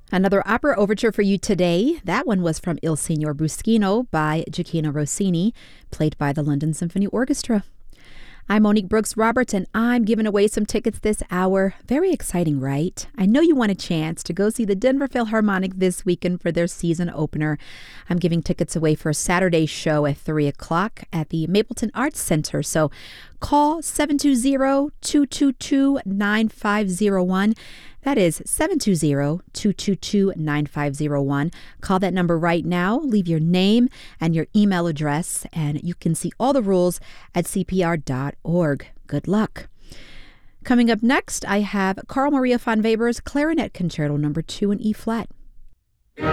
Another opera overture for you today. That one was from Il Signor Bruschino by Gioacchino Rossini, played by the London Symphony Orchestra. I'm Monique Brooks Roberts, and I'm giving away some tickets this hour. Very exciting, right? I know you want a chance to go see the Denver Philharmonic this weekend for their season opener. I'm giving tickets away for a Saturday show at 3 o'clock at the Mapleton Arts Center. So call 720-222-9501. That is 720-222-9501. Call that number right now. Leave your name and your email address, and you can see all the rules at cpr.org. Good luck. Coming up next, I have Carl Maria von Weber's Clarinet Concerto No. 2 in E-flat.